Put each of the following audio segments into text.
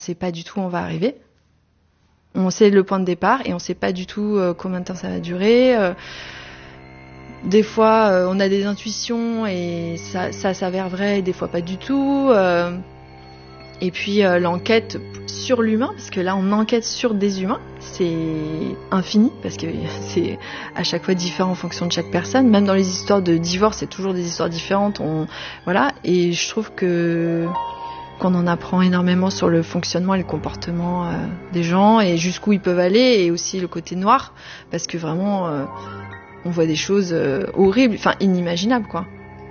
sait pas du tout où on va arriver. On sait le point de départ et on sait pas du tout combien de temps ça va durer. Des fois, on a des intuitions et ça s'avère vrai et des fois pas du tout. Et puis l'enquête sur l'humain, parce que là on enquête sur des humains, c'est infini, parce que c'est à chaque fois différent en fonction de chaque personne. Même dans les histoires de divorce, c'est toujours des histoires différentes. Voilà, et je trouve qu'on en apprend énormément sur le fonctionnement et le comportement des gens et jusqu'où ils peuvent aller, et aussi le côté noir, parce que vraiment on voit des choses horribles, enfin inimaginables quoi.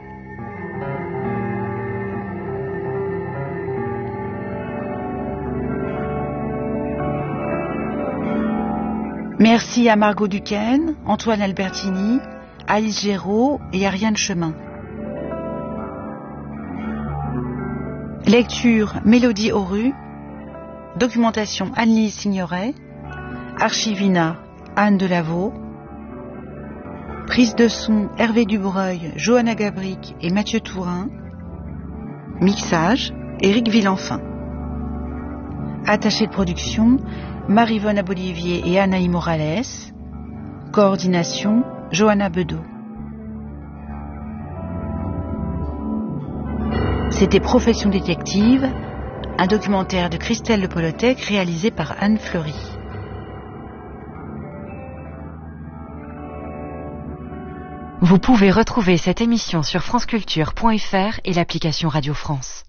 Merci à Margot Duquesne, Antoine Albertini, Alice Géraud et Ariane Chemin. Lecture Mélodie Auru, documentation Anne-Lise Signoret, archivina Anne Delaveau, prise de son Hervé Dubreuil, Johanna Gabric et Mathieu Tourin, mixage Éric Villenfin. Attaché de production Marie-Vonne Abolivier et Anaï Morales. Coordination Johanna Bedeau. C'était Profession détective, un documentaire de Christelle Le Polotec réalisé par Anne Fleury. Vous pouvez retrouver cette émission sur franceculture.fr et l'application Radio France.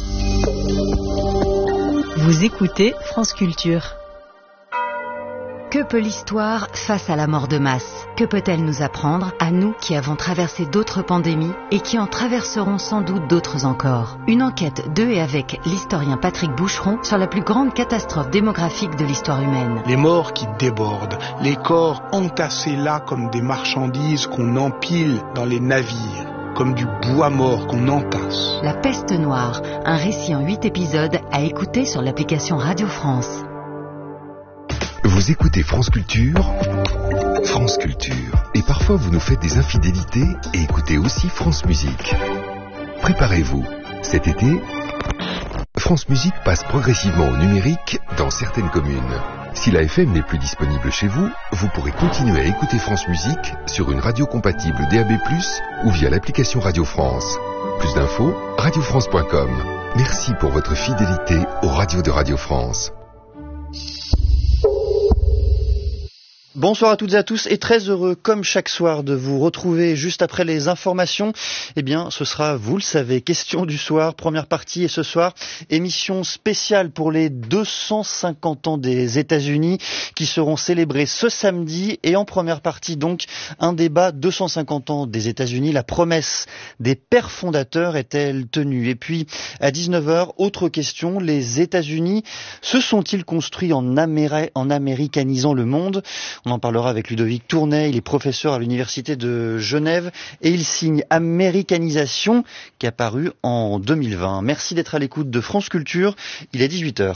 Vous écoutez France Culture. Que peut l'histoire face à la mort de masse ? Que peut-elle nous apprendre, à nous qui avons traversé d'autres pandémies et qui en traverseront sans doute d'autres encore ? Une enquête de et avec l'historien Patrick Boucheron sur la plus grande catastrophe démographique de l'histoire humaine. Les morts qui débordent, les corps entassés là comme des marchandises qu'on empile dans les navires, comme du bois mort qu'on entasse. La peste noire, un récit en 8 épisodes à écouter sur l'application Radio France. Vous écoutez France Culture, France Culture. Et parfois vous nous faites des infidélités et écoutez aussi France Musique. Préparez-vous, cet été, France Musique passe progressivement au numérique dans certaines communes. Si la FM n'est plus disponible chez vous, vous pourrez continuer à écouter France Musique sur une radio compatible DAB+, ou via l'application Radio France. Plus d'infos, radiofrance.com. Merci pour votre fidélité aux radios de Radio France. Bonsoir à toutes et à tous et très heureux comme chaque soir de vous retrouver juste après les informations. Eh bien ce sera, vous le savez, question du soir, première partie, et ce soir émission spéciale pour les 250 ans des États-Unis qui seront célébrés ce samedi, et en première partie donc un débat 250 ans des États-Unis, la promesse des pères fondateurs est-elle tenue? Et puis à 19h, autre question, les États-Unis se sont-ils construits en américanisant le monde? On en parlera avec Ludovic Tournay, il est professeur à l'Université de Genève et il signe Américanisation qui a paru en 2020. Merci d'être à l'écoute de France Culture, il est 18h.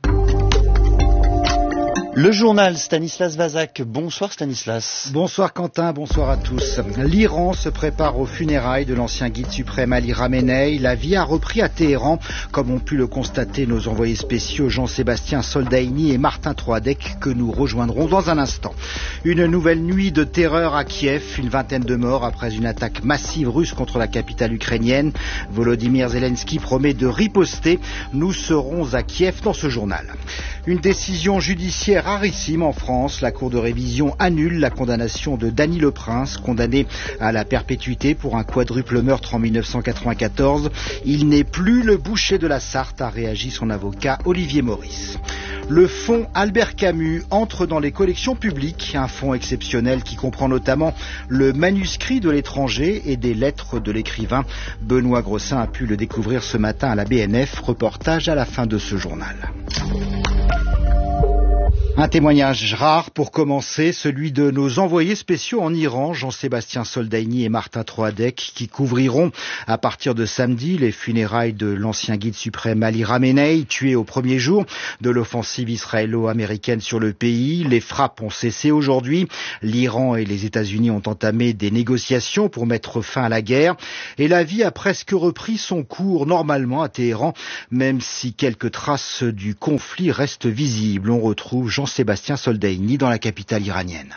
Le journal Stanislas Vazak. Bonsoir Stanislas. Bonsoir Quentin, bonsoir à tous. L'Iran se prépare aux funérailles de l'ancien guide suprême Ali Khamenei. La vie a repris à Téhéran, comme ont pu le constater nos envoyés spéciaux Jean-Sébastien Soldaini et Martin Troadec, que nous rejoindrons dans un instant. Une nouvelle nuit de terreur à Kiev, une vingtaine de morts après une attaque massive russe contre la capitale ukrainienne. Volodymyr Zelensky promet de riposter. Nous serons à Kiev dans ce journal. Une décision judiciaire rarissime en France. La Cour de révision annule la condamnation de Dany Le Prince, condamné à la perpétuité pour un quadruple meurtre en 1994. Il n'est plus le boucher de la Sarthe, a réagi son avocat Olivier Maurice. Le fonds Albert Camus entre dans les collections publiques, un fonds exceptionnel qui comprend notamment le manuscrit de l'étranger et des lettres de l'écrivain. Benoît Grossin a pu le découvrir ce matin à la BNF. Reportage à la fin de ce journal. Un témoignage rare pour commencer, celui de nos envoyés spéciaux en Iran, Jean-Sébastien Soldaini et Martin Troadec, qui couvriront à partir de samedi les funérailles de l'ancien guide suprême Ali Khamenei, tué au premier jour de l'offensive israélo-américaine sur le pays. Les frappes ont cessé aujourd'hui. L'Iran et les États-Unis ont entamé des négociations pour mettre fin à la guerre. Et la vie a presque repris son cours normalement à Téhéran, même si quelques traces du conflit restent visibles. On retrouve Jean-Sébastien Soldaini dans la capitale iranienne.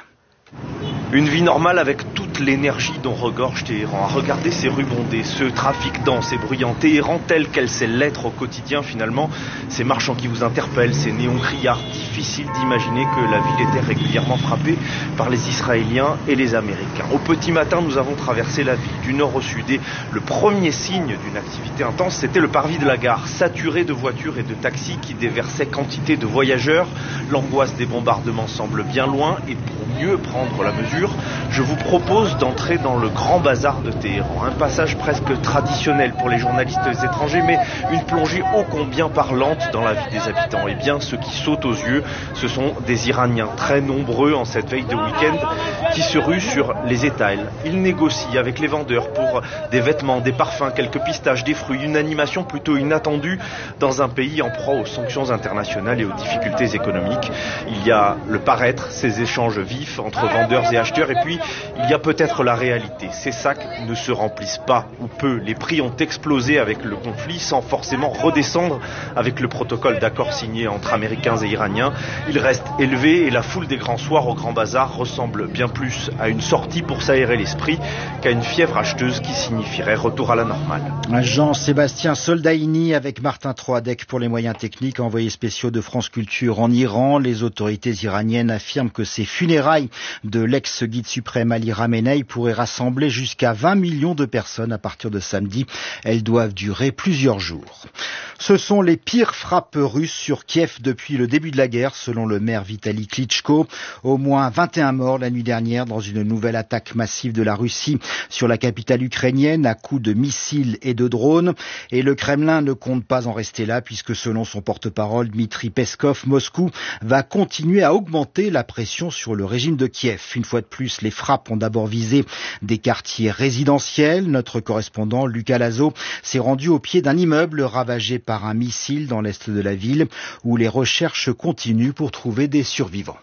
Une vie normale avec toute l'énergie dont regorge Téhéran. À regarder ces rues bondées, ce trafic dense et bruyant. Téhéran tel qu'elle sait l'être au quotidien finalement. Ces marchands qui vous interpellent, ces néons criards. Difficile d'imaginer que la ville était régulièrement frappée par les Israéliens et les Américains. Au petit matin, nous avons traversé la ville du nord au sud et le premier signe d'une activité intense, c'était le parvis de la gare, saturé de voitures et de taxis qui déversaient quantité de voyageurs. L'angoisse des bombardements semble bien loin et pour mieux prendre la mesure, je vous propose d'entrer dans le grand bazar de Téhéran. Un passage presque traditionnel pour les journalistes étrangers, mais une plongée ô combien parlante dans la vie des habitants. Et bien, ce qui saute aux yeux, ce sont des Iraniens très nombreux en cette veille de week-end qui se ruent sur les étals. Ils négocient avec les vendeurs pour des vêtements, des parfums, quelques pistaches, des fruits. Une animation plutôt inattendue dans un pays en proie aux sanctions internationales et aux difficultés économiques. Il y a le paraître, ces échanges vifs entre vendeurs et acheteurs, et puis il y a peut-être la réalité. Ces sacs ne se remplissent pas ou peu. Les prix ont explosé avec le conflit sans forcément redescendre avec le protocole d'accord signé entre Américains et Iraniens. Il reste élevé et la foule des grands soirs au Grand Bazar ressemble bien plus à une sortie pour s'aérer l'esprit qu'à une fièvre acheteuse qui signifierait retour à la normale. Jean-Sébastien Soldaini avec Martin Troadec pour les moyens techniques, envoyés spéciaux de France Culture en Iran. Les autorités iraniennes affirment que ces funérailles de l'ex-guide suprême Ali Khamenei pourraient rassembler jusqu'à 20 millions de personnes à partir de samedi. Elles doivent durer plusieurs jours. Ce sont les pires frappes russes sur Kiev depuis le début de la guerre, selon le maire Vitali Klitschko. Au moins 21 morts la nuit dernière dans une nouvelle attaque massive de la Russie sur la capitale ukrainienne à coups de missiles et de drones. Et le Kremlin ne compte pas en rester là puisque selon son porte-parole Dmitri Peskov, Moscou va continuer à augmenter la pression sur le régime de Kiev. Une fois de plus, les frappes ont d'abord visé des quartiers résidentiels. Notre correspondant Lucas Lazo s'est rendu au pied d'un immeuble ravagé par un missile dans l'est de la ville où les recherches continuent pour trouver des survivants.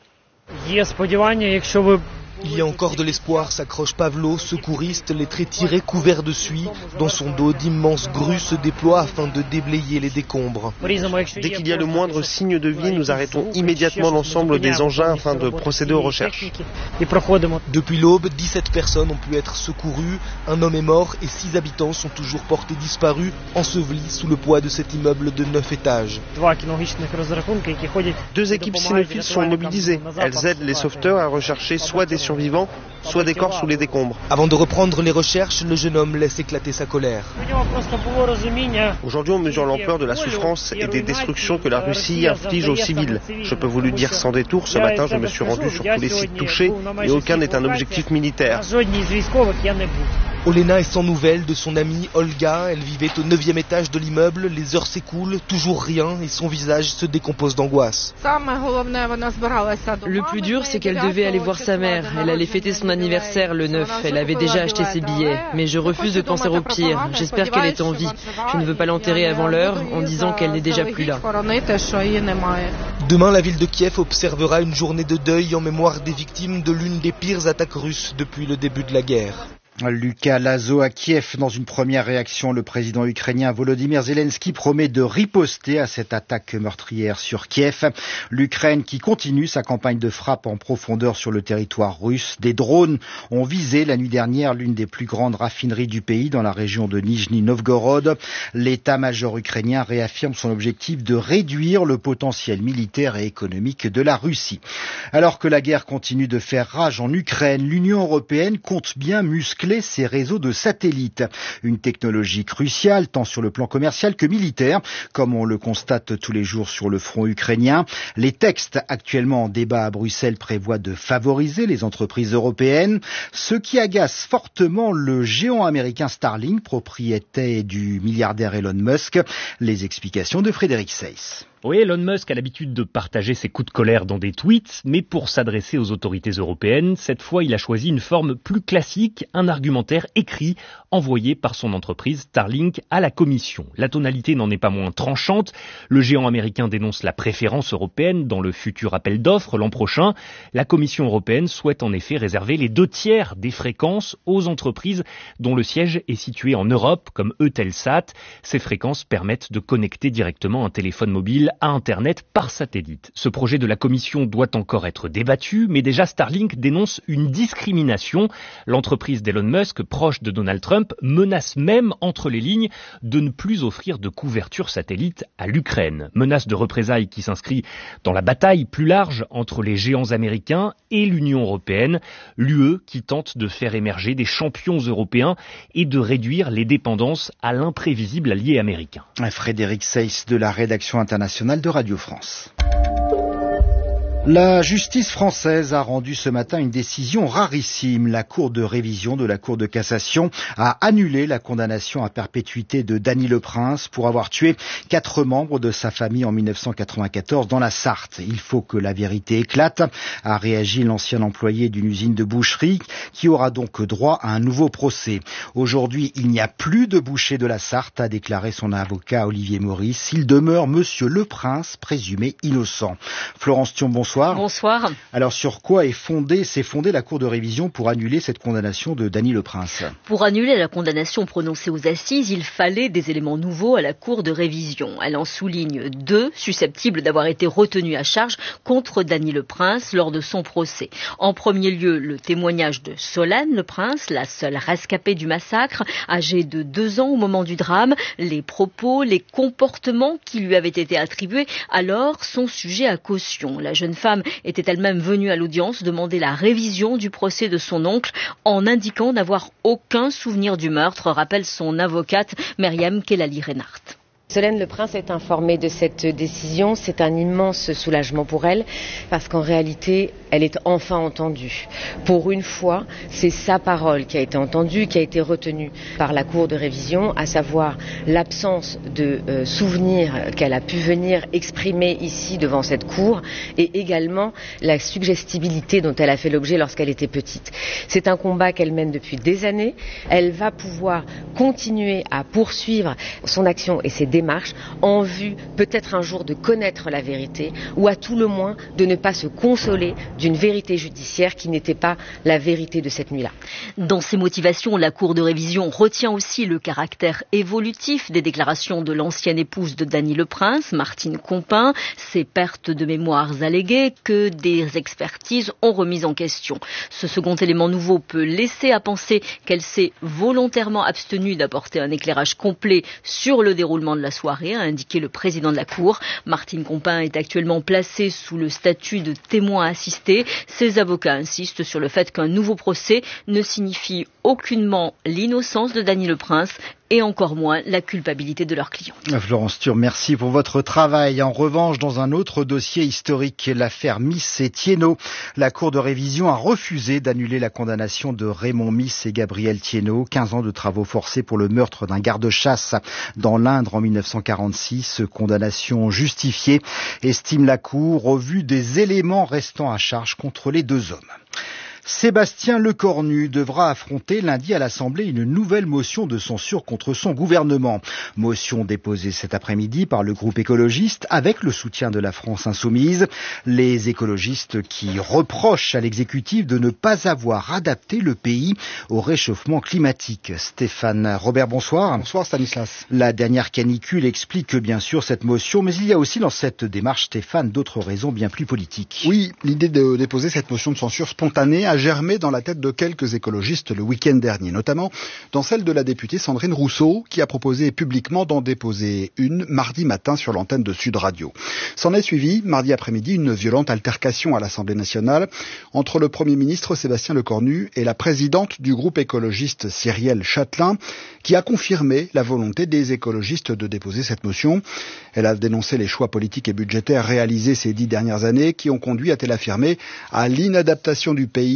Il y a encore de l'espoir, s'accroche Pavlo, secouriste, les traits tirés couverts de suie. Dans son dos, d'immenses grues se déploient afin de déblayer les décombres. Dès qu'il y a le moindre signe de vie, nous arrêtons immédiatement l'ensemble des engins afin de procéder aux recherches. Depuis l'aube, 17 personnes ont pu être secourues, un homme est mort et 6 habitants sont toujours portés disparus, ensevelis sous le poids de cet immeuble de 9 étages. 2 équipes cynophiles sont mobilisées. Elles aident les sauveteurs à rechercher soit des survivants, soit des corps sous les décombres. Avant de reprendre les recherches, le jeune homme laisse éclater sa colère. Aujourd'hui, on mesure l'ampleur de la souffrance et des destructions que la Russie inflige aux civils. Je peux vous le dire sans détour, ce matin, je me suis rendu sur tous les sites touchés et aucun n'est un objectif militaire. Olena est sans nouvelles de son amie Olga. Elle vivait au 9e étage de l'immeuble. Les heures s'écoulent, toujours rien, et son visage se décompose d'angoisse. Le plus dur, c'est qu'elle devait aller voir sa mère. Elle allait fêter son anniversaire le 9. Elle avait déjà acheté ses billets. Mais je refuse de penser au pire. J'espère qu'elle est en vie. Je ne veux pas l'enterrer avant l'heure en disant qu'elle n'est déjà plus là. Demain, la ville de Kiev observera une journée de deuil en mémoire des victimes de l'une des pires attaques russes depuis le début de la guerre. Lucas Lazo à Kiev. Dans une première réaction, le président ukrainien Volodymyr Zelensky promet de riposter à cette attaque meurtrière sur Kiev. L'Ukraine qui continue sa campagne de frappe en profondeur sur le territoire russe. Des drones ont visé la nuit dernière l'une des plus grandes raffineries du pays dans la région de Nijni Novgorod. L'état-major ukrainien réaffirme son objectif de réduire le potentiel militaire et économique de la Russie. Alors que la guerre continue de faire rage en Ukraine, l'Union européenne compte bien muscler ses réseaux de satellites. Une technologie cruciale tant sur le plan commercial que militaire, comme on le constate tous les jours sur le front ukrainien. Les textes actuellement en débat à Bruxelles prévoient de favoriser les entreprises européennes, ce qui agace fortement le géant américain Starlink, propriétaire du milliardaire Elon Musk. Les explications de Frédéric Seyss. Oui, Elon Musk a l'habitude de partager ses coups de colère dans des tweets, mais pour s'adresser aux autorités européennes, cette fois il a choisi une forme plus classique, un argumentaire écrit, envoyé par son entreprise Starlink à la Commission. La tonalité n'en est pas moins tranchante. Le géant américain dénonce la préférence européenne dans le futur appel d'offres l'an prochain. La Commission européenne souhaite en effet réserver les 2/3 des fréquences aux entreprises dont le siège est situé en Europe, comme Eutelsat. Ces fréquences permettent de connecter directement un téléphone mobile à Internet par satellite. Ce projet de la Commission doit encore être débattu, mais déjà Starlink dénonce une discrimination. L'entreprise d'Elon Musk, proche de Donald Trump, menace même entre les lignes de ne plus offrir de couverture satellite à l'Ukraine. Menace de représailles qui s'inscrit dans la bataille plus large entre les géants américains et l'Union européenne, l'UE qui tente de faire émerger des champions européens et de réduire les dépendances à l'imprévisible allié américain. Frédéric Seyss de la rédaction internationale de Radio France. La justice française a rendu ce matin une décision rarissime. La Cour de révision de la Cour de cassation a annulé la condamnation à perpétuité de Dany Le Prince pour avoir tué 4 membres de sa famille en 1994 dans la Sarthe. Il faut que la vérité éclate, a réagi l'ancien employé d'une usine de boucherie qui aura donc droit à un nouveau procès. Aujourd'hui, il n'y a plus de boucher de la Sarthe, a déclaré son avocat Olivier Maurice. Il demeure Monsieur Le Prince, présumé innocent. Florence Thion, bonsoir. Bonsoir. Alors sur quoi s'est fondée la Cour de révision pour annuler cette condamnation de Dany Le Prince ? Pour annuler la condamnation prononcée aux assises, il fallait des éléments nouveaux à la Cour de révision. Elle en souligne 2 susceptibles d'avoir été retenus à charge contre Dany Le Prince lors de son procès. En premier lieu, le témoignage de Solène Le Prince, la seule rescapée du massacre, âgée de 2 ans au moment du drame. Les propos, les comportements qui lui avaient été attribués alors sont sujets à caution. La jeune femme était elle-même venue à l'audience demander la révision du procès de son oncle en indiquant n'avoir aucun souvenir du meurtre, rappelle son avocate Myriam Kellali-Reinhardt. Solène Le Prince est informée de cette décision. C'est un immense soulagement pour elle parce qu'en réalité, elle est enfin entendue. Pour une fois, c'est sa parole qui a été entendue, qui a été retenue par la Cour de révision, à savoir l'absence de souvenirs qu'elle a pu venir exprimer ici devant cette Cour et également la suggestibilité dont elle a fait l'objet lorsqu'elle était petite. C'est un combat qu'elle mène depuis des années. Elle va pouvoir continuer à poursuivre son action et ses démarches en vue peut-être un jour de connaître la vérité ou à tout le moins de ne pas se consoler d'une vérité judiciaire qui n'était pas la vérité de cette nuit-là. Dans ses motivations, la Cour de révision retient aussi le caractère évolutif des déclarations de l'ancienne épouse de Dany Le Prince, Martine Compin, ses pertes de mémoires alléguées que des expertises ont remises en question. Ce second élément nouveau peut laisser à penser qu'elle s'est volontairement abstenue d'apporter un éclairage complet sur le déroulement de la soirée, a indiqué le président de la Cour. Martine Compin est actuellement placée sous le statut de témoin assisté. Ses avocats insistent sur le fait qu'un nouveau procès ne signifie aucunement l'innocence de Dany Le Prince et encore moins la culpabilité de leur client. Florence Thion, merci pour votre travail. En revanche, dans un autre dossier historique, l'affaire Miss et Thiénot, la Cour de révision a refusé d'annuler la condamnation de Raymond Miss et Gabriel Thiénot, 15 ans de travaux forcés pour le meurtre d'un garde-chasse dans l'Indre en 1946. Condamnation justifiée, estime la Cour, au vu des éléments restant à charge contre les 2 hommes. Sébastien Lecornu devra affronter lundi à l'Assemblée une nouvelle motion de censure contre son gouvernement. Motion déposée cet après-midi par le groupe écologiste avec le soutien de la France insoumise. Les écologistes qui reprochent à l'exécutif de ne pas avoir adapté le pays au réchauffement climatique. Stéphane Robert, bonsoir. Bonsoir Stanislas. La dernière canicule explique bien sûr cette motion, mais il y a aussi dans cette démarche, Stéphane, d'autres raisons bien plus politiques. Oui, l'idée de déposer cette motion de censure spontanée a germé dans la tête de quelques écologistes le week-end dernier, notamment dans celle de la députée Sandrine Rousseau, qui a proposé publiquement d'en déposer une mardi matin sur l'antenne de Sud Radio. S'en est suivi, mardi après-midi, une violente altercation à l'Assemblée nationale entre le Premier ministre Sébastien Lecornu et la présidente du groupe écologiste Cyrielle Châtelain, qui a confirmé la volonté des écologistes de déposer cette motion. Elle a dénoncé les choix politiques et budgétaires réalisés ces 10 dernières années qui ont conduit, a-t-elle affirmé, à l'inadaptation du pays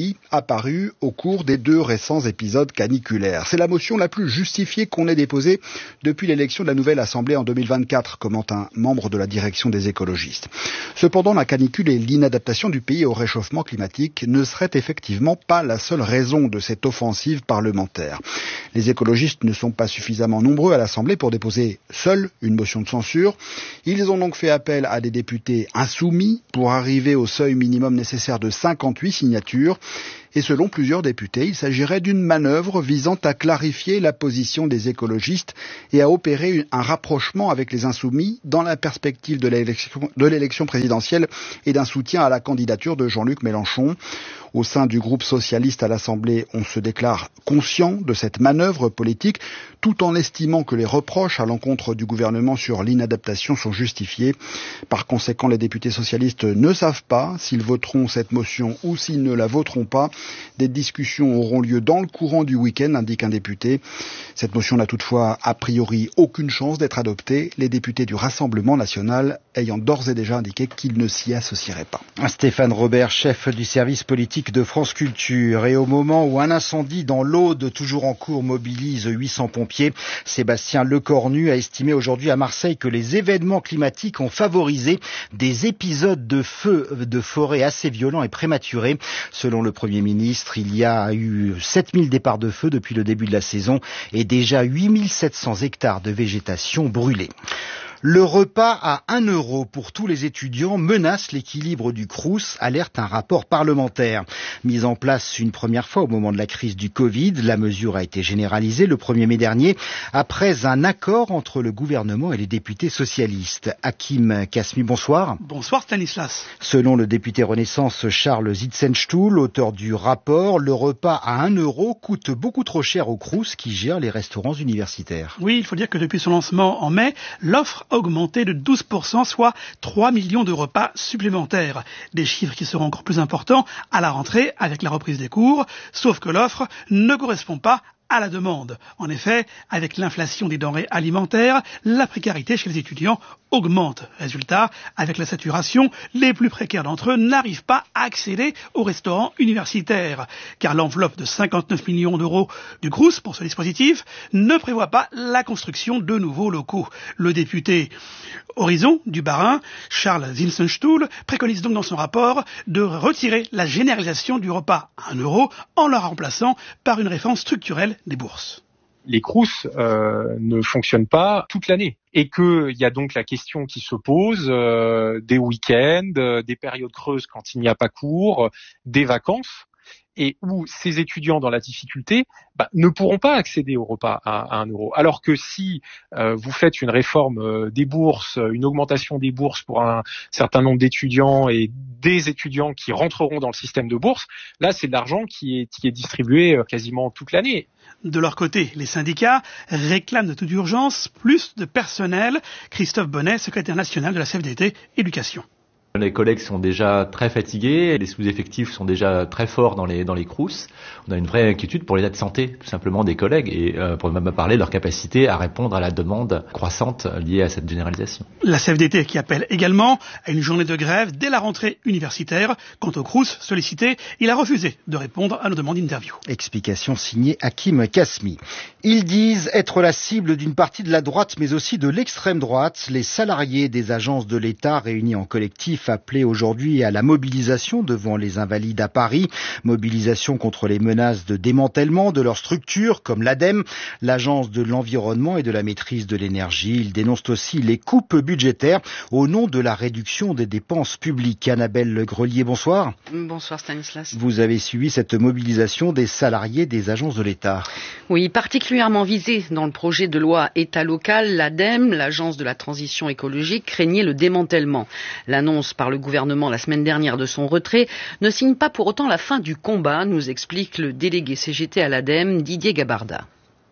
Italie, apparue au cours des 2 récents épisodes caniculaires. C'est la motion la plus justifiée qu'on ait déposée depuis l'élection de la nouvelle Assemblée en 2024, commente un membre de la direction des écologistes. Cependant, la canicule et l'inadaptation du pays au réchauffement climatique ne seraient effectivement pas la seule raison de cette offensive parlementaire. Les écologistes ne sont pas suffisamment nombreux à l'Assemblée pour déposer seuls une motion de censure. Ils ont donc fait appel à des députés insoumis pour arriver au seuil minimum nécessaire de 58 signatures. Et selon plusieurs députés, il s'agirait d'une manœuvre visant à clarifier la position des écologistes et à opérer un rapprochement avec les insoumis dans la perspective de l'élection présidentielle et d'un soutien à la candidature de Jean-Luc Mélenchon. Au sein du groupe socialiste à l'Assemblée, on se déclare conscient de cette manœuvre politique, tout en estimant que les reproches à l'encontre du gouvernement sur l'inadaptation sont justifiés. Par conséquent, les députés socialistes ne savent pas s'ils voteront cette motion ou s'ils ne la voteront pas. Des discussions auront lieu dans le courant du week-end, indique un député. Cette motion n'a toutefois a priori aucune chance d'être adoptée, les députés du Rassemblement national ayant d'ores et déjà indiqué qu'ils ne s'y associeraient pas. Stéphane Robert, chef du service politique de France Culture. Et au moment où un incendie dans l'Aude, toujours en cours, mobilise 800 pompiers, Sébastien Lecornu a estimé aujourd'hui à Marseille que les événements climatiques ont favorisé des épisodes de feux de forêt assez violents et prématurés. Selon le Premier ministre, il y a eu 7000 départs de feu depuis le début de la saison et déjà 8700 hectares de végétation brûlés. Le repas à 1 € pour tous les étudiants menace l'équilibre du Crous, alerte un rapport parlementaire. Mise en place une première fois au moment de la crise du Covid, la mesure a été généralisée le 1er mai dernier après un accord entre le gouvernement et les députés socialistes. Hakim Kasmi, bonsoir. Bonsoir Stanislas. Selon le député Renaissance Charles Zitzenstuhl, auteur du rapport, le repas à 1 € coûte beaucoup trop cher au Crous qui gère les restaurants universitaires. Oui, il faut dire que depuis son lancement en mai, l'offre a augmenté de 12%, soit 3 millions de repas supplémentaires. Des chiffres qui seront encore plus importants à la rentrée avec la reprise des cours, sauf que l'offre ne correspond pas à la demande. En effet, avec l'inflation des denrées alimentaires, la précarité chez les étudiants augmente. Résultat, avec la saturation, les plus précaires d'entre eux n'arrivent pas à accéder aux restaurants universitaires, car l'enveloppe de 59 millions d'euros du Crous pour ce dispositif ne prévoit pas la construction de nouveaux locaux. Le député Horizon du Bas-Rhin, Charles Zitzenstuhl, préconise donc dans son rapport de retirer la généralisation du repas à 1 € en le remplaçant par une réforme structurelle des bourses. Les Crous ne fonctionnent pas toute l'année et qu'il y a donc la question qui se pose des week-ends, des périodes creuses quand il n'y a pas cours, des vacances, et où ces étudiants dans la difficulté ne pourront pas accéder au repas à 1 €. Alors que si vous faites une réforme des bourses, une augmentation des bourses pour un certain nombre d'étudiants et des étudiants qui rentreront dans le système de bourse, là c'est de l'argent qui est distribué quasiment toute l'année. De leur côté, les syndicats réclament de toute urgence plus de personnel. Christophe Bonnet, secrétaire national de la CFDT Éducation. Les collègues sont déjà très fatigués, les sous-effectifs sont déjà très forts dans les Crous. On a une vraie inquiétude pour l'état de santé, tout simplement, des collègues et pour même parler de leur capacité à répondre à la demande croissante liée à cette généralisation. La CFDT qui appelle également à une journée de grève dès la rentrée universitaire. Quant au Crous sollicité, il a refusé de répondre à nos demandes d'interview. Explication signée Hakim Kasmi. Ils disent être la cible d'une partie de la droite mais aussi de l'extrême droite. Les salariés des agences de l'État réunis en collectif appelé aujourd'hui à la mobilisation devant les Invalides à Paris. Mobilisation contre les menaces de démantèlement de leurs structures comme l'ADEME, l'Agence de l'environnement et de la maîtrise de l'énergie. Ils dénoncent aussi les coupes budgétaires au nom de la réduction des dépenses publiques. Annabelle Grelier, bonsoir. Bonsoir Stanislas. Vous avez suivi cette mobilisation des salariés des agences de l'État. Oui, particulièrement visés dans le projet de loi État local, l'ADEME, l'Agence de la transition écologique, craignait le démantèlement. L'annonce par le gouvernement la semaine dernière de son retrait ne signe pas pour autant la fin du combat, nous explique le délégué CGT à l'ADEME, Didier Gabarda.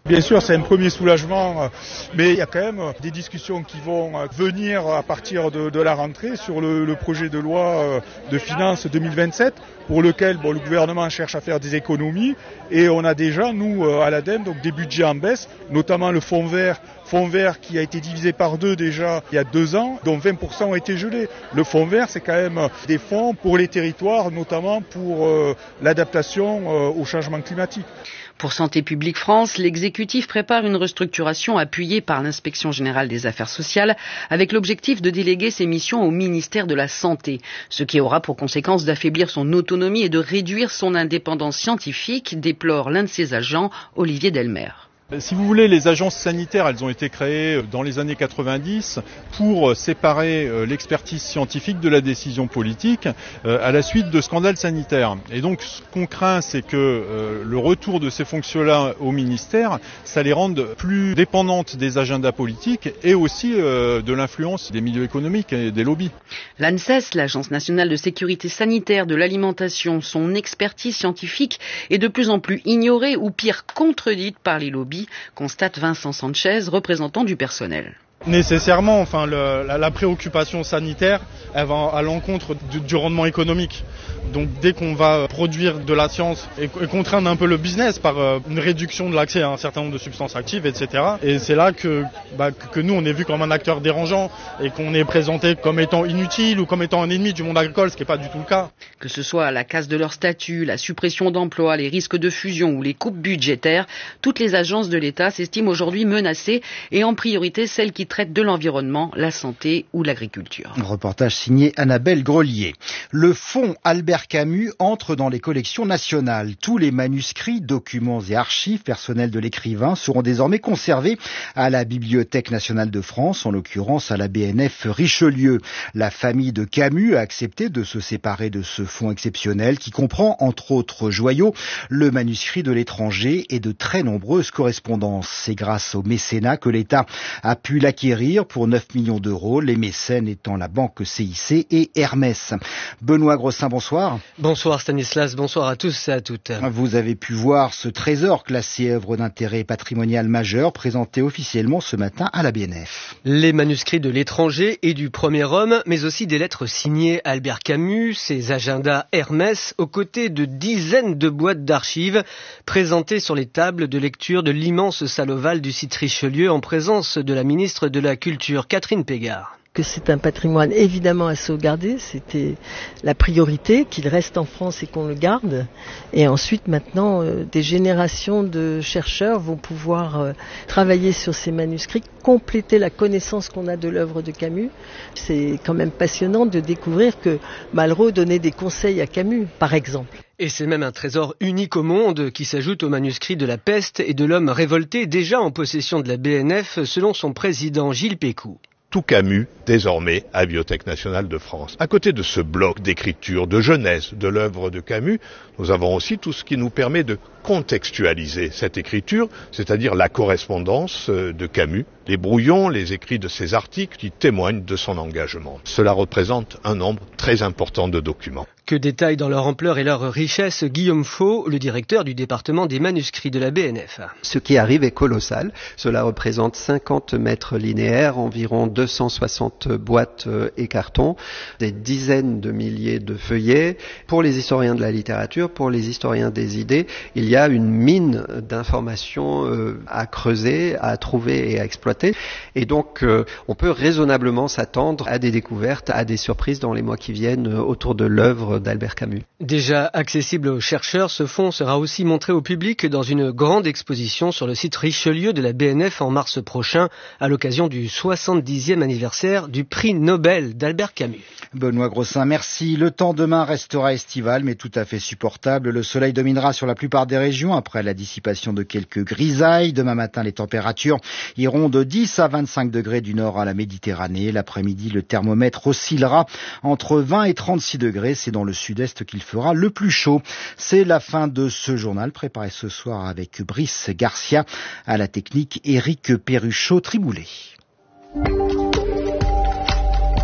Bien sûr, c'est un premier soulagement, mais il y a quand même des discussions qui vont venir à partir de la rentrée sur le projet de loi de finances 2027, pour lequel le gouvernement cherche à faire des économies, et on a déjà, nous, à l'ADEME, donc des budgets en baisse, notamment le fonds vert qui a été divisé par 2 déjà il y a 2 ans, dont 20% ont été gelés. Le fonds vert, c'est quand même des fonds pour les territoires, notamment pour l'adaptation au changement climatique. Pour Santé publique France, l'exécutif prépare une restructuration appuyée par l'Inspection générale des affaires sociales avec l'objectif de déléguer ses missions au ministère de la Santé, ce qui aura pour conséquence d'affaiblir son autonomie et de réduire son indépendance scientifique, déplore l'un de ses agents, Olivier Delmer. Si vous voulez, les agences sanitaires, elles ont été créées dans les années 90 pour séparer l'expertise scientifique de la décision politique à la suite de scandales sanitaires. Et donc, ce qu'on craint, c'est que le retour de ces fonctions-là au ministère, ça les rende plus dépendantes des agendas politiques et aussi de l'influence des milieux économiques et des lobbies. L'ANSES, l'Agence nationale de sécurité sanitaire de l'alimentation, son expertise scientifique est de plus en plus ignorée ou pire contredite par les lobbies, constate Vincent Sanchez, représentant du personnel. Nécessairement, la préoccupation sanitaire, elle va à l'encontre du rendement économique. Donc dès qu'on va produire de la science et contraindre un peu le business par une réduction de l'accès à un certain nombre de substances actives, etc. Et c'est là que nous on est vu comme un acteur dérangeant et qu'on est présenté comme étant inutile ou comme étant un ennemi du monde agricole, ce qui n'est pas du tout le cas. Que ce soit la casse de leur statut, la suppression d'emplois, les risques de fusion ou les coupes budgétaires, toutes les agences de l'État s'estiment aujourd'hui menacées et en priorité celles qui traitent de l'environnement, la santé ou l'agriculture. Un reportage signé Annabelle Grelier. Le fonds Albert Camus entre dans les collections nationales. Tous les manuscrits, documents et archives personnels de l'écrivain seront désormais conservés à la Bibliothèque nationale de France, en l'occurrence à la BNF Richelieu. La famille de Camus a accepté de se séparer de ce fonds exceptionnel qui comprend entre autres joyaux le manuscrit de l'étranger et de très nombreuses correspondances. C'est grâce au mécénat que l'État a pu l'acquérir pour 9 millions d'euros, les mécènes étant la banque CIC et Hermès. Benoît Grossin, bonsoir. Bonsoir Stanislas, bonsoir à tous et à toutes. Vous avez pu voir ce trésor classé œuvre d'intérêt patrimonial majeur présenté officiellement ce matin à la BNF. Les manuscrits de l'étranger et du premier homme, mais aussi des lettres signées Albert Camus, ses agendas Hermès, aux côtés de dizaines de boîtes d'archives présentées sur les tables de lecture de l'immense salle ovale du site Richelieu en présence de la ministre de la Culture, Catherine Pégard. Que c'est un patrimoine évidemment à sauvegarder, c'était la priorité, qu'il reste en France et qu'on le garde. Et ensuite, maintenant, des générations de chercheurs vont pouvoir travailler sur ces manuscrits, compléter la connaissance qu'on a de l'œuvre de Camus. C'est quand même passionnant de découvrir que Malraux donnait des conseils à Camus, par exemple. Et c'est même un trésor unique au monde qui s'ajoute aux manuscrits de la peste et de l'homme révolté déjà en possession de la BNF selon son président Gilles Pécou. Tout Camus, désormais, à la Bibliothèque nationale de France. À côté de ce bloc d'écriture, de jeunesse de l'œuvre de Camus, nous avons aussi tout ce qui nous permet de contextualiser cette écriture, c'est-à-dire la correspondance de Camus, les brouillons, les écrits de ses articles qui témoignent de son engagement. Cela représente un nombre très important de documents. Que détaille dans leur ampleur et leur richesse Guillaume Faux, le directeur du département des manuscrits de la BNF. Ce qui arrive est colossal. Cela représente 50 mètres linéaires, environ 260 boîtes et cartons, des dizaines de milliers de feuillets. Pour les historiens de la littérature, pour les historiens des idées, il y a une mine d'informations à creuser, à trouver et à exploiter. Et donc, on peut raisonnablement s'attendre à des découvertes, à des surprises dans les mois qui viennent autour de l'œuvre d'Albert Camus. Déjà accessible aux chercheurs, ce fonds sera aussi montré au public dans une grande exposition sur le site Richelieu de la BNF en mars prochain, à l'occasion du 70e anniversaire du prix Nobel d'Albert Camus. Benoît Grossin, merci. Le temps demain restera estival, mais tout à fait supportable. Le soleil dominera sur la plupart des régions après la dissipation de quelques grisailles. Demain matin, les températures iront de 10 à 25 degrés du nord à la Méditerranée. L'après-midi, le thermomètre oscillera entre 20 et 36 degrés. C'est dans le sud-est qu'il fera le plus chaud. C'est la fin de ce journal préparé ce soir avec Brice Garcia, à la technique Éric Perruchot-Triboulet.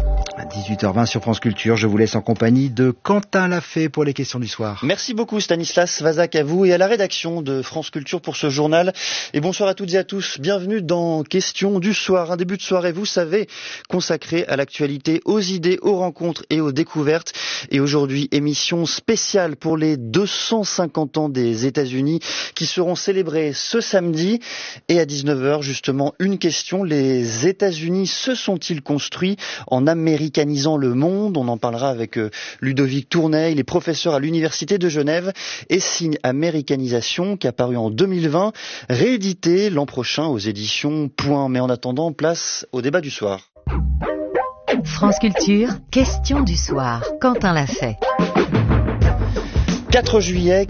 18h20 sur France Culture. Je vous laisse en compagnie de Quentin Lafay pour les questions du soir. Merci beaucoup Stanislas Vazak, à vous et à la rédaction de France Culture pour ce journal. Et bonsoir à toutes et à tous. Bienvenue dans Questions du soir. Un début de soirée, vous savez, consacré à l'actualité, aux idées, aux rencontres et aux découvertes. Et aujourd'hui, émission spéciale pour les 250 ans des États-Unis qui seront célébrés ce samedi. Et à 19h, justement, une question. Les États-Unis se sont-ils construits en américanisant le monde? On en parlera avec Ludovic Tournay, il est professeur à l'Université de Genève, et Signe Américanisation, qui a paru en 2020, réédité l'an prochain aux éditions Point. Mais en attendant, place au débat du soir. France Culture, question du soir. Quentin Lafay. 4 juillet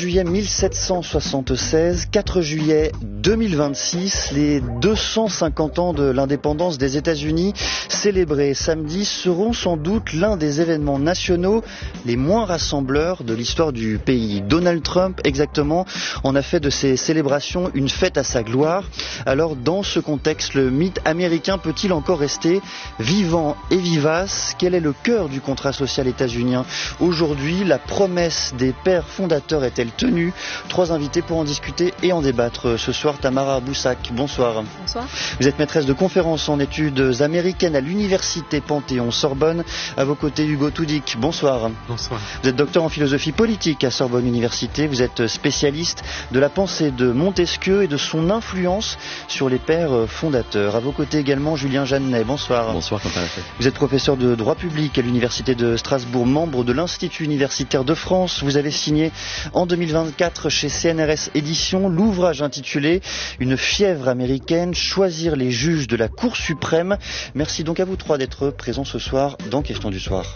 1776, 4 juillet 2026, les 250 ans de l'indépendance des États-Unis célébrés samedi seront sans doute l'un des événements nationaux les moins rassembleurs de l'histoire du pays. Donald Trump, exactement, en a fait de ces célébrations une fête à sa gloire. Alors, dans ce contexte, le mythe américain peut-il encore rester vivant et vivace? Quel est le cœur du contrat social états-unien aujourd'hui? La promesse des pères fondateurs est-elle tenue? 3 invités pour en discuter et en débattre ce soir. Tamara Boussac, bonsoir. Bonsoir. Vous êtes maîtresse de conférences en études américaines à l'Université Panthéon-Sorbonne. À vos côtés, Hugo Toudic, bonsoir. Bonsoir. Vous êtes docteur en philosophie politique à Sorbonne Université. Vous êtes spécialiste de la pensée de Montesquieu et de son influence sur les pères fondateurs. À vos côtés également, Julien Jeannet, bonsoir. Bonsoir, Quentin Lafay. Vous êtes professeur de droit public à l'Université de Strasbourg, membre de l'Institut universitaire de France. Vous avez signé en 2024 chez CNRS Éditions l'ouvrage intitulé « Une fièvre américaine, choisir les juges de la Cour suprême ». Merci donc à vous 3 d'être présents ce soir dans Questions du soir.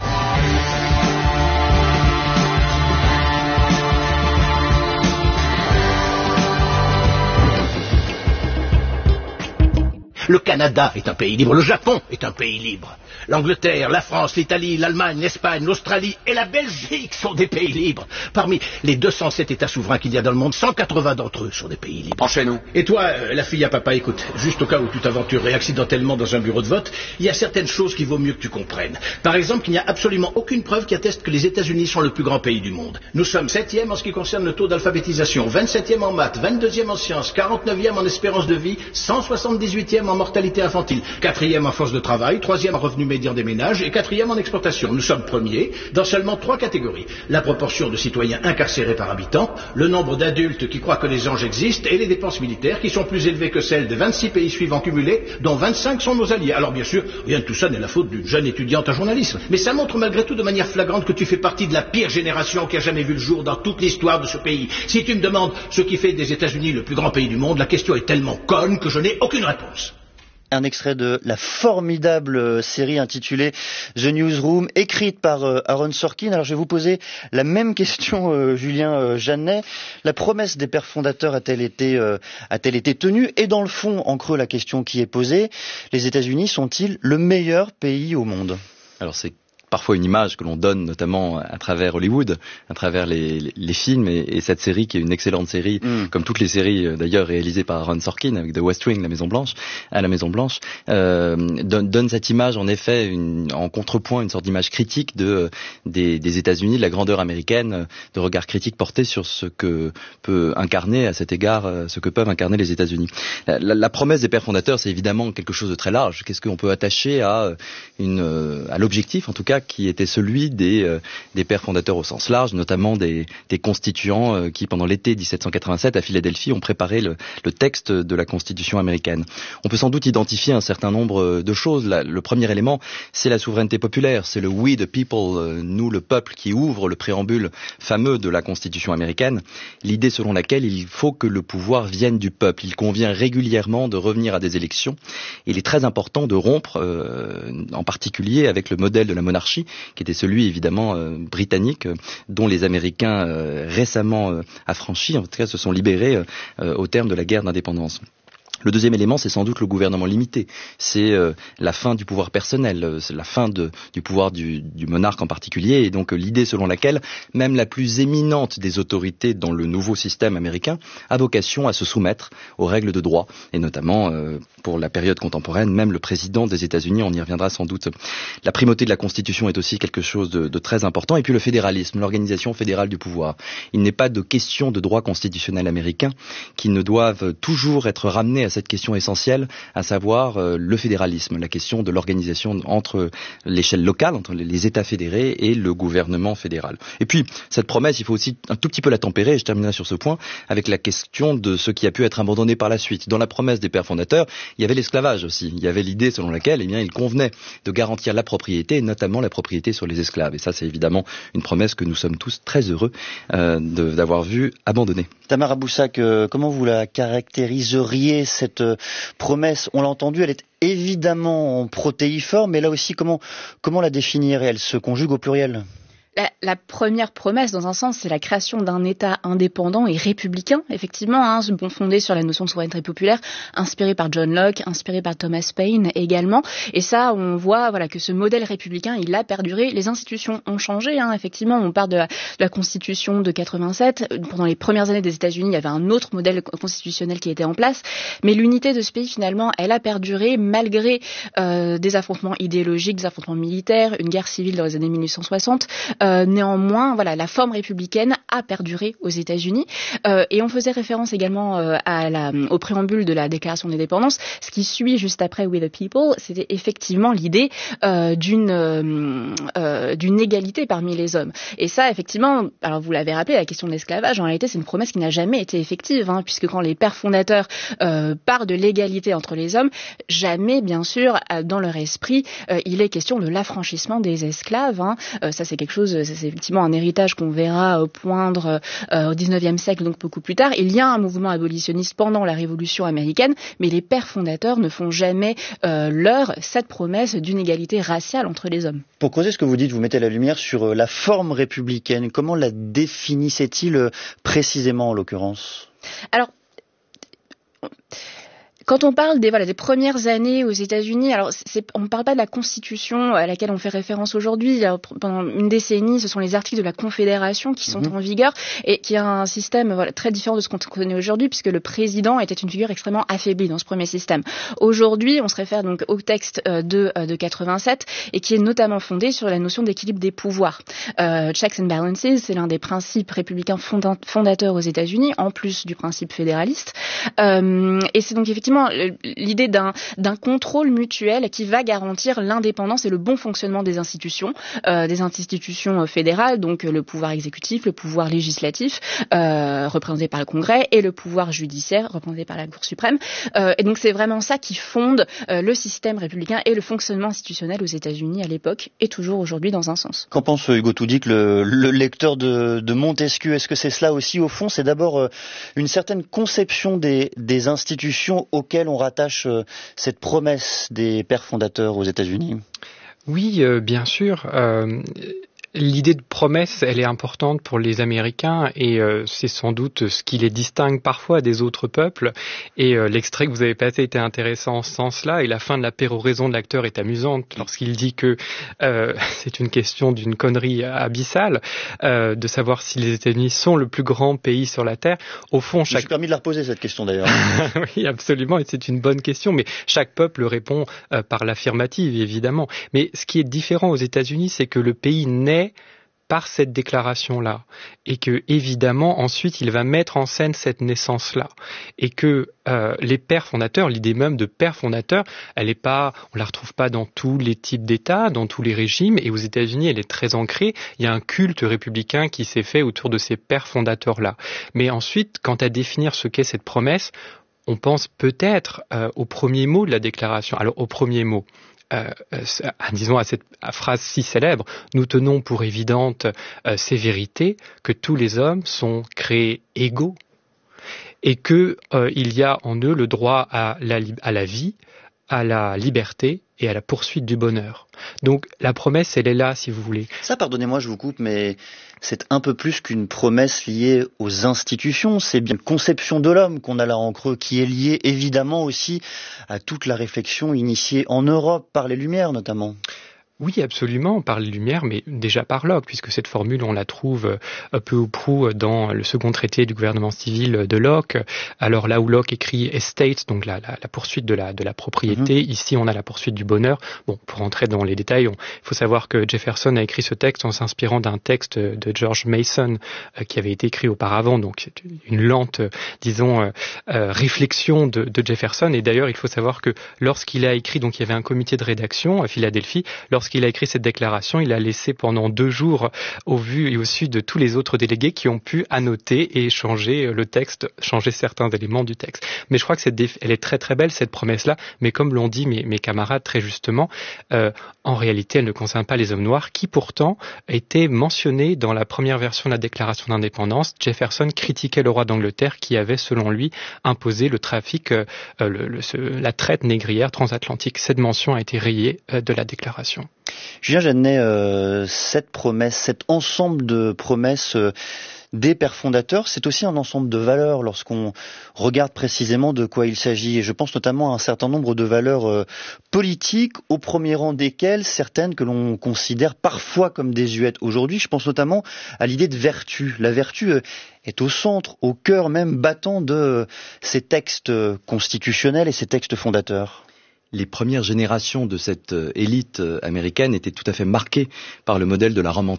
Le Canada est un pays libre, le Japon est un pays libre. L'Angleterre, la France, l'Italie, l'Allemagne, l'Espagne, l'Australie et la Belgique sont des pays libres. Parmi les 207 États souverains qu'il y a dans le monde, 180 d'entre eux sont des pays libres. Enchaînons. Et toi, la fille à papa, écoute, juste au cas où tu t'aventurerais accidentellement dans un bureau de vote, il y a certaines choses qu'il vaut mieux que tu comprennes. Par exemple, qu'il n'y a absolument aucune preuve qui atteste que les États-Unis sont le plus grand pays du monde. Nous sommes 7e en ce qui concerne le taux d'alphabétisation, 27e en maths, 22e en sciences, 49e en espérance de vie, 178e en mortalité infantile, 4e en force de travail, 3e en revenu médian des ménages et 4e en exportation. Nous sommes premiers dans seulement 3 catégories. La proportion de citoyens incarcérés par habitant, le nombre d'adultes qui croient que les anges existent et les dépenses militaires qui sont plus élevées que celles des 26 pays suivants cumulés, dont 25 sont nos alliés. Alors bien sûr, rien de tout ça n'est la faute d'une jeune étudiante en journalisme. Mais ça montre malgré tout de manière flagrante que tu fais partie de la pire génération qui a jamais vu le jour dans toute l'histoire de ce pays. Si tu me demandes ce qui fait des États-Unis le plus grand pays du monde, la question est tellement conne que je n'ai aucune réponse. Un extrait de la formidable série intitulée The Newsroom, écrite par Aaron Sorkin. Alors je vais vous poser la même question, Julien Jeannet. La promesse des pères fondateurs a-t-elle été tenue? Et dans le fond, en creux, la question qui est posée, les États-Unis sont-ils le meilleur pays au monde? Alors c'est parfois une image que l'on donne notamment à travers Hollywood, à travers les films et cette série qui est une excellente série, comme toutes les séries d'ailleurs réalisées par Aaron Sorkin avec The West Wing, la Maison Blanche, donne cette image en effet en contrepoint, une sorte d'image critique des États-Unis, de la grandeur américaine, de regard critique porté sur ce que peut incarner à cet égard, ce que peuvent incarner les États-Unis. La promesse des pères fondateurs, c'est évidemment quelque chose de très large. Qu'est-ce qu'on peut attacher à l'objectif, en tout cas, qui était celui des pères fondateurs au sens large, notamment des constituants qui, pendant l'été 1787 à Philadelphie, ont préparé le texte de la Constitution américaine. On peut sans doute identifier un certain nombre de choses. Le premier élément, c'est la souveraineté populaire, c'est le we the people, nous le peuple, qui ouvre le préambule fameux de la Constitution américaine, l'idée selon laquelle il faut que le pouvoir vienne du peuple. Il convient régulièrement de revenir à des élections. Il est très important de rompre, en particulier avec le modèle de la monarchie, qui était celui évidemment britannique, dont les Américains récemment affranchis, en tout cas se sont libérés au terme de la guerre d'indépendance. Le deuxième élément, c'est sans doute le gouvernement limité. C'est la fin du pouvoir personnel, c'est la fin du pouvoir du monarque en particulier, et donc l'idée selon laquelle même la plus éminente des autorités dans le nouveau système américain a vocation à se soumettre aux règles de droit, et notamment pour la période contemporaine, même le président des États-Unis, on y reviendra sans doute. La primauté de la Constitution est aussi quelque chose de très important, et puis le fédéralisme, l'organisation fédérale du pouvoir. Il n'est pas de question de droit constitutionnel américain qui ne doivent toujours être ramenés à cette question essentielle, à savoir le fédéralisme, la question de l'organisation entre l'échelle locale, entre les États fédérés et le gouvernement fédéral. Et puis, cette promesse, il faut aussi un tout petit peu la tempérer, et je terminerai sur ce point, avec la question de ce qui a pu être abandonné par la suite. Dans la promesse des pères fondateurs, il y avait l'esclavage aussi. Il y avait l'idée selon laquelle, il convenait de garantir la propriété, et notamment la propriété sur les esclaves. Et ça, c'est évidemment une promesse que nous sommes tous très heureux d'avoir vu abandonnée. Tamara Boussac, comment vous la caractériseriez, cette promesse? On l'a entendu, elle est évidemment protéiforme, mais là aussi, comment la définir? Elle se conjugue au pluriel. La première promesse, dans un sens, c'est la création d'un État indépendant et républicain, effectivement, fondé sur la notion de souveraineté populaire, inspiré par John Locke, inspiré par Thomas Paine également. Et ça, on voit que ce modèle républicain, il a perduré. Les institutions ont changé, effectivement. On part de la Constitution de 87. Pendant les premières années des États-Unis, il y avait un autre modèle constitutionnel qui était en place. Mais l'unité de ce pays, finalement, elle a perduré malgré des affrontements idéologiques, des affrontements militaires, une guerre civile dans les années 1860. Néanmoins, la forme républicaine a perduré aux États-Unis, et on faisait référence également au préambule de la Déclaration d'indépendance. Ce qui suit juste après We the People, c'était effectivement l'idée d'une égalité parmi les hommes. Et ça, effectivement, alors vous l'avez rappelé, la question de l'esclavage, en réalité, c'est une promesse qui n'a jamais été effective, puisque quand les pères fondateurs parlent de l'égalité entre les hommes, jamais, bien sûr, dans leur esprit, il est question de l'affranchissement des esclaves. Ça, c'est quelque chose, c'est effectivement un héritage qu'on verra poindre au XIXe siècle, donc beaucoup plus tard. Il y a un mouvement abolitionniste pendant la Révolution américaine, mais les pères fondateurs ne font jamais cette promesse d'une égalité raciale entre les hommes. Pour creuser ce que vous dites, vous mettez la lumière sur la forme républicaine. Comment la définissait-il précisément, en l'occurrence? Alors, quand on parle des premières années aux États-Unis, alors on ne parle pas de la Constitution à laquelle on fait référence aujourd'hui. Pendant une décennie, ce sont les articles de la Confédération qui sont en vigueur, et qui a un système très différent de ce qu'on connaît aujourd'hui, puisque le président était une figure extrêmement affaiblie dans ce premier système. Aujourd'hui, on se réfère donc au texte de 87, et qui est notamment fondé sur la notion d'équilibre des pouvoirs. Checks and balances, c'est l'un des principes républicains fondateurs aux États-Unis, en plus du principe fédéraliste. Et c'est donc effectivement l'idée d'un contrôle mutuel qui va garantir l'indépendance et le bon fonctionnement des institutions fédérales, donc le pouvoir exécutif, le pouvoir législatif, représenté par le Congrès, et le pouvoir judiciaire, représenté par la Cour suprême. Et donc c'est vraiment ça qui fonde le système républicain et le fonctionnement institutionnel aux États-Unis à l'époque, et toujours aujourd'hui dans un sens. Qu'en pense Hugo Toudic, le lecteur de Montesquieu? Est-ce que c'est cela aussi, au fond? C'est d'abord une certaine conception des institutions auxquelles on rattache cette promesse des pères fondateurs aux États-Unis? Oui, bien sûr. L'idée de promesse, elle est importante pour les Américains, et c'est sans doute ce qui les distingue parfois des autres peuples. Et l'extrait que vous avez passé était intéressant en ce sens-là, et la fin de la péroraison de l'acteur est amusante lorsqu'il dit que c'est une question d'une connerie abyssale, de savoir si les États-Unis sont le plus grand pays sur la Terre. Au fond, Je me suis permis de la reposer, cette question d'ailleurs. Oui, absolument, et c'est une bonne question, mais chaque peuple répond par l'affirmative, évidemment. Mais ce qui est différent aux États-Unis, c'est que le pays naît par cette déclaration-là, et que évidemment ensuite il va mettre en scène cette naissance-là, et que les pères fondateurs, l'idée même de père fondateur, on la retrouve pas dans tous les types d'États, dans tous les régimes, et aux États-Unis elle est très ancrée. Il y a un culte républicain qui s'est fait autour de ces pères fondateurs-là. Mais ensuite, quant à définir ce qu'est cette promesse, on pense peut-être au premier mot de la déclaration. Alors au premier mot, disons à cette phrase si célèbre, nous tenons pour évidente ces vérités, que tous les hommes sont créés égaux, et que il y a en eux le droit à la vie, à la liberté et à la poursuite du bonheur. Donc la promesse, elle est là, si vous voulez. Ça, pardonnez-moi, je vous coupe, mais c'est un peu plus qu'une promesse liée aux institutions. C'est bien une conception de l'homme qu'on a là en creux, qui est liée évidemment aussi à toute la réflexion initiée en Europe par les Lumières notamment. Oui, absolument, par les Lumières, mais déjà par Locke, puisque cette formule, on la trouve peu ou prou dans le second traité du gouvernement civil de Locke. Alors là où Locke écrit estate, donc la poursuite de la propriété, ici on a la poursuite du bonheur. Bon, pour rentrer dans les détails, il faut savoir que Jefferson a écrit ce texte en s'inspirant d'un texte de George Mason qui avait été écrit auparavant, donc c'est une lente, disons, réflexion de Jefferson. Et d'ailleurs, il faut savoir que lorsqu'il a écrit, donc il y avait un comité de rédaction à Philadelphie, lorsqu'il a écrit cette déclaration, il a laissé pendant 2 jours au vu et au su de tous les autres délégués qui ont pu annoter et changer le texte, changer certains éléments du texte. Mais je crois que elle est très très belle cette promesse-là, mais comme l'ont dit mes camarades très justement, en réalité elle ne concerne pas les hommes noirs qui pourtant étaient mentionnés dans la première version de la déclaration d'indépendance. Jefferson critiquait le roi d'Angleterre qui avait selon lui imposé le trafic, la traite négrière transatlantique. Cette mention a été rayée de la déclaration. Julien Jeannet, cette promesse, cet ensemble de promesses des pères fondateurs, c'est aussi un ensemble de valeurs lorsqu'on regarde précisément de quoi il s'agit. Et je pense notamment à un certain nombre de valeurs politiques, au premier rang desquelles certaines que l'on considère parfois comme désuètes aujourd'hui. Je pense notamment à l'idée de vertu. La vertu est au centre, au cœur même battant de ces textes constitutionnels et ces textes fondateurs. Les premières générations de cette élite américaine étaient tout à fait marquées par le modèle de la Rome